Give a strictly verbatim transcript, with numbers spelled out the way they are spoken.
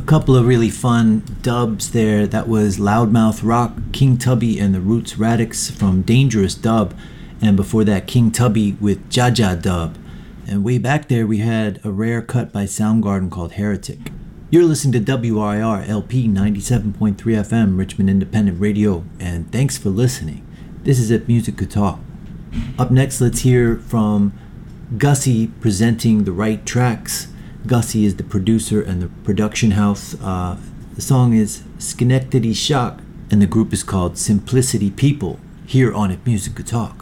A couple of really fun dubs there. That was Loudmouth Rock, King Tubby and the Roots Radix from Dangerous Dub, and before that King Tubby with Jaja Dub. And way back there we had a rare cut by Soundgarden called Heretic. You're listening to W R I R L P ninety-seven point three F M, Richmond Independent Radio, and thanks for listening. This is If Music Could Talk. Up next, let's hear from Gussie presenting the right tracks. Gussie is the producer and the production house. Uh, the song is Schenectady Shock, and the group is called Simplicity People, here on If Music Could Talk.